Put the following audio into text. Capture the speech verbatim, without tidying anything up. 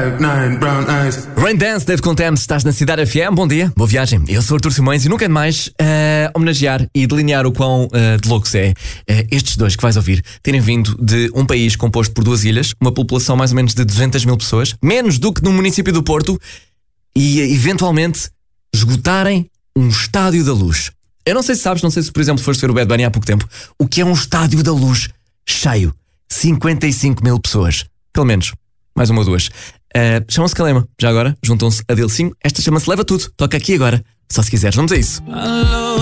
five, nine, brown eyes. Rain Dance, Dave Content, estás na Cidade F M, bom dia, boa viagem. Eu sou Artur Simões e nunca é demais uh, homenagear e delinear o quão uh, de loucos é uh, estes dois que vais ouvir terem vindo de um país composto por duas ilhas, uma população mais ou menos de duzentas mil pessoas, menos do que no município do Porto, e eventualmente esgotarem um estádio da Luz. Eu não sei se sabes, não sei se por exemplo foste ver o Bad Bunny há pouco tempo, o que é um estádio da Luz cheio, cinquenta e cinco mil pessoas, pelo menos, mais uma ou duas. Uh, Chama-se Calema, já agora, juntam-se a Delcinho. Esta chama-se Leva Tudo, toca aqui agora, só se quiseres, vamos a isso.